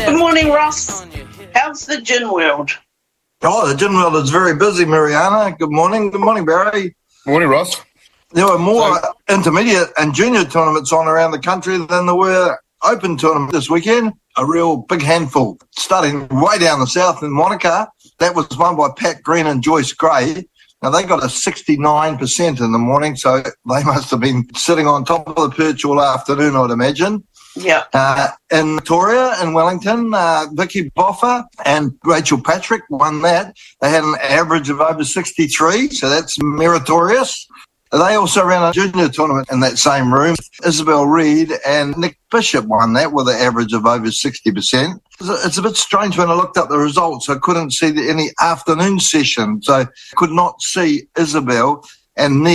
Good morning, Ross. How's the gin world? Oh, the gin world is very busy, Mariana. Good morning. Good morning, Barry. Morning, Ross. There were more intermediate and junior tournaments on around the country than there were open tournaments this weekend. A real big handful. Starting way down the south in Wanaka, that was won by Pat Green and Joyce Gray. Now, they got a 69% in the morning, so they must have been sitting on top of the perch all afternoon, I'd imagine. Yeah. In Victoria, in Wellington, Vicky Boffa and Rachel Patrick won that. They had an average of over 63, so that's meritorious. They also ran a junior tournament in that same room. Isabel Reid and Nick Bishop won that with an average of over 60%. It's a bit strange when I looked up the results. I couldn't see any afternoon session, so I could not see Isabel and Nick